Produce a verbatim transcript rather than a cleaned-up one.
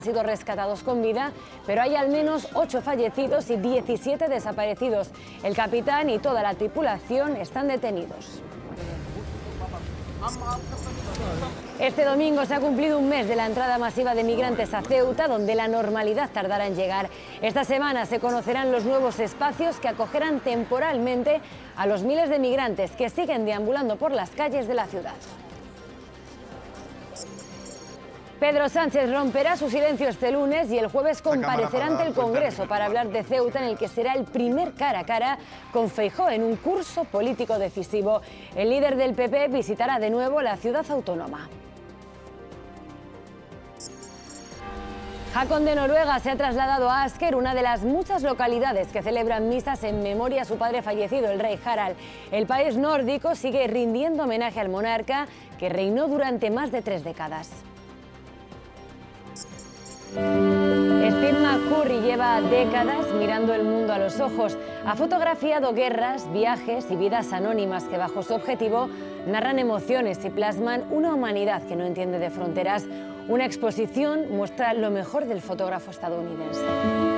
Han sido rescatados con vida, pero hay al menos ocho fallecidos y diecisiete desaparecidos. El capitán y toda la tripulación están detenidos. Este domingo se ha cumplido un mes de la entrada masiva de migrantes a Ceuta, donde la normalidad tardará en llegar. Esta semana se conocerán los nuevos espacios que acogerán temporalmente a los miles de migrantes que siguen deambulando por las calles de la ciudad. Pedro Sánchez romperá su silencio este lunes y el jueves comparecerá ante el Congreso para hablar de Ceuta, en el que será el primer cara a cara con Feijóo en un curso político decisivo. El líder del P P visitará de nuevo la ciudad autónoma. Håkon de Noruega se ha trasladado a Asker, una de las muchas localidades que celebran misas en memoria a su padre fallecido, el rey Harald. El país nórdico sigue rindiendo homenaje al monarca, que reinó durante más de tres décadas. Steve McCurry lleva décadas mirando el mundo a los ojos. Ha fotografiado guerras, viajes y vidas anónimas que, bajo su objetivo, narran emociones y plasman una humanidad que no entiende de fronteras. Una exposición muestra lo mejor del fotógrafo estadounidense.